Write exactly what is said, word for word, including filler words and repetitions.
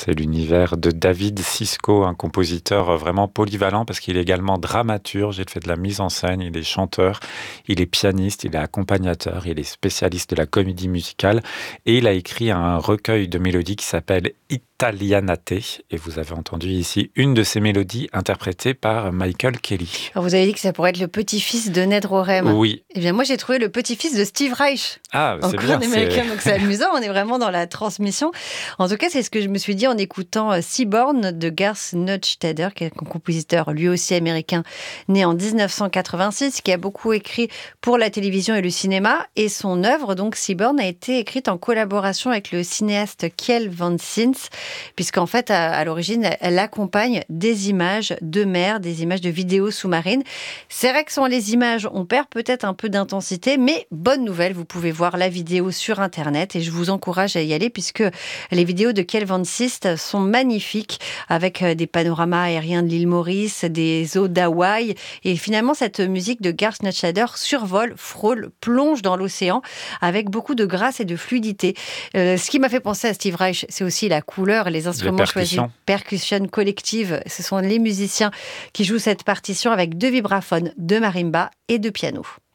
C'est l'univers de David Sisko, un compositeur vraiment polyvalent parce qu'il est également dramaturge, il fait de la mise en scène, il est chanteur, il est pianiste, il est accompagnateur, il est spécialiste de la comédie musicale et il a écrit un recueil de mélodies qui s'appelle Italianate et vous avez entendu ici une de ces mélodies interprétée par Michael Kelly. Alors vous avez dit que ça pourrait être le petit-fils de Ned Rorem. Oui. Eh bien moi j'ai trouvé le petit-fils de Steve Reich. Ah, c'est Encore bien. un américain, donc c'est amusant, on est vraiment dans la transmission. En tout cas, c'est ce que je me suis dit en écoutant Seaborn de Garth Neustadter, qui est un compositeur lui aussi américain, né en dix-neuf cent quatre-vingt-six, qui a beaucoup écrit pour la télévision et le cinéma. Et son œuvre, donc Seaborn, a été écrite en collaboration avec le cinéaste Kjell van Sins, puisqu'en fait, à, à l'origine, elle accompagne des images de mer, des images de vidéos sous-marines. C'est vrai que sans les images, on perd peut-être un peu d'intensité, mais bonne nouvelle, vous pouvez voir la vidéo sur Internet et je vous encourage à y aller puisque les vidéos de Kjell van Sins sont magnifiques avec des panoramas aériens de l'île Maurice, des eaux d'Hawaï et finalement cette musique de Garth Neustadter survole, frôle, plonge dans l'océan avec beaucoup de grâce et de fluidité. Euh, ce qui m'a fait penser à Steve Reich, c'est aussi la couleur et les instruments les choisis. Percussion collective, ce sont les musiciens qui jouent cette partition avec deux vibraphones, deux marimbas et deux pianos.